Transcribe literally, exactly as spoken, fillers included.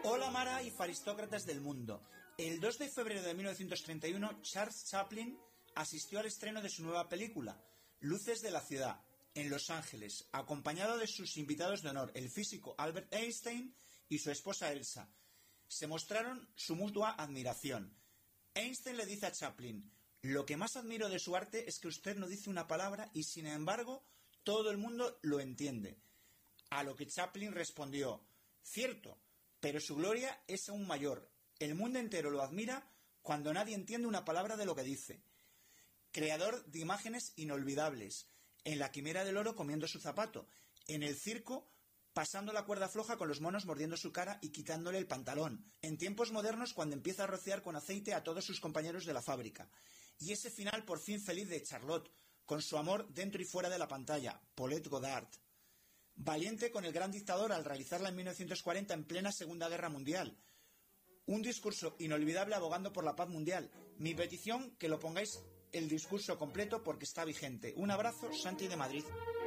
Hola Mara y faristócratas del mundo. El dos de febrero de mil novecientos treinta y uno, Charles Chaplin asistió al estreno de su nueva película, Luces de la ciudad, en Los Ángeles, acompañado de sus invitados de honor, el físico Albert Einstein y su esposa Elsa. Se mostraron su mutua admiración. Einstein le dice a Chaplin: «Lo que más admiro de su arte es que usted no dice una palabra y, sin embargo, todo el mundo lo entiende». A lo que Chaplin respondió: «Cierto, pero su gloria es aún mayor. El mundo entero lo admira cuando nadie entiende una palabra de lo que dice». Creador de imágenes inolvidables, en La Quimera del Oro comiendo su zapato, en el circo pasando la cuerda floja con los monos mordiendo su cara y quitándole el pantalón, en tiempos modernos cuando empieza a rociar con aceite a todos sus compañeros de la fábrica, y ese final por fin feliz de Charlotte, con su amor dentro y fuera de la pantalla, Paulette Goddard. Valiente con el gran dictador al realizarla en mil novecientos cuarenta en plena Segunda Guerra Mundial. Un discurso inolvidable abogando por la paz mundial. Mi petición, que lo pongáis el discurso completo porque está vigente. Un abrazo, Santi de Madrid.